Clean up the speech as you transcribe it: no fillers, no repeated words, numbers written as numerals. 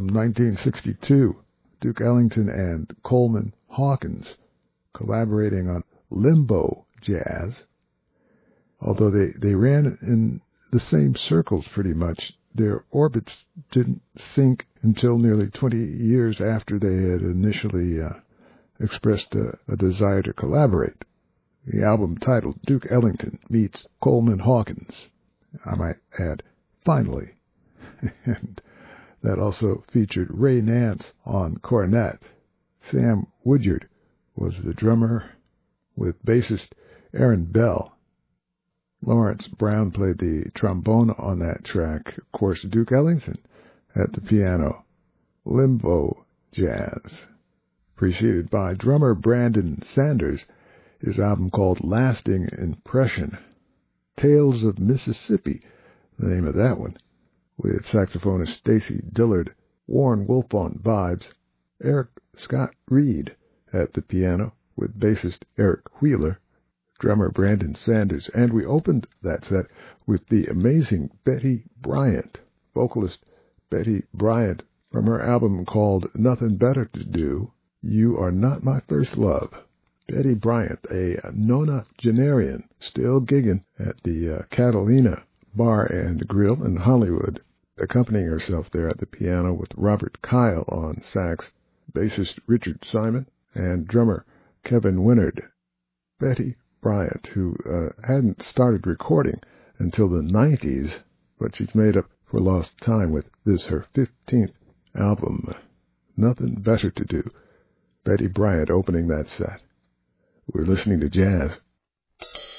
from 1962, Duke Ellington and Coleman Hawkins collaborating on Limbo Jazz. Although they ran in the same circles pretty much, their orbits didn't sync until nearly 20 years after they had initially expressed a desire to collaborate. The album titled Duke Ellington Meets Coleman Hawkins, I might add, finally. And that also featured Ray Nance on cornet. Sam Woodyard was the drummer, with bassist Aaron Bell. Lawrence Brown played the trombone on that track. Of course, Duke Ellington at the piano. Limbo Jazz. Preceded by drummer Brandon Sanders, his album called Lasting Impression. Tales of Mississippi, the name of that one, with saxophonist Stacy Dillard, Warren Wolf on vibes, Eric Scott Reed at the piano, with bassist Eric Wheeler, drummer Brandon Sanders, and we opened that set with the amazing Betty Bryant, vocalist Betty Bryant, from her album called Nothing Better to Do, You Are Not My First Love. Betty Bryant, a nonagenarian, still gigging at the Catalina Bar and Grill in Hollywood, accompanying herself there at the piano with Robert Kyle on sax, bassist Richard Simon, and drummer Kevin Winard. Betty Bryant, who hadn't started recording until the 90s, but she's made up for lost time with this, her 15th album, Nothing Better to Do. Betty Bryant opening that set. We're listening to jazz.